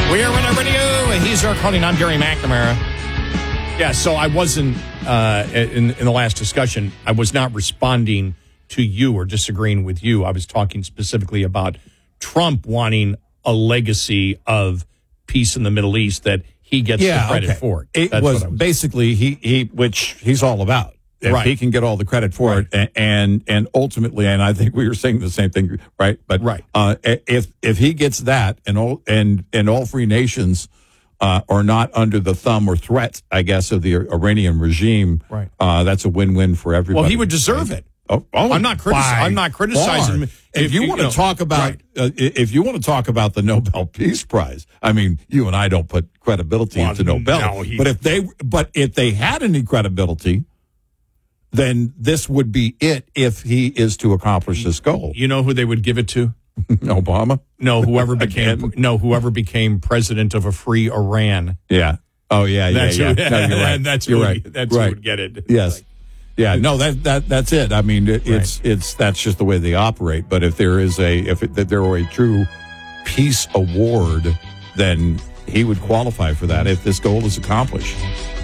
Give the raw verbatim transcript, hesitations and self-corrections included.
We are Runner Radio. He's our calling. I'm Gary McNamara. Yeah, so I wasn't, uh, in, in the last discussion, I was not responding to you or disagreeing with you. I was talking specifically about Trump wanting a legacy of peace in the Middle East that he gets yeah, the credit okay. for. It That's was, what I was basically, he, he, which he's all about. If right. he can get all the credit for right. it, and and ultimately, and I think we were saying the same thing, right? But right. Uh, if if he gets that, and all and and all free nations uh, are not under the thumb or threat, I guess, of the Iranian regime, right? Uh, that's a win-win for everybody. Well, he would deserve it. Oh, oh, I'm not criticizing. I'm not criticizing. If, if you, you want to talk about, right. uh, if you want to talk about the Nobel Peace Prize, I mean, you and I don't put credibility well, into Nobel, no, he, but if they, but if they had any credibility, then this would be it if he is to accomplish this goal. You know who they would give it to? Obama? No, whoever became no, whoever became president of a free Iran. Yeah. Oh yeah, that's yeah, who, yeah. No, you're right. That's you're who right. Would, that's right. who would get it. Yes. Like, yeah. No, that that that's it. I mean, it, it's right. it's that's just the way they operate. But if there is a if it, that there were a true peace award, then he would qualify for that if this goal is accomplished.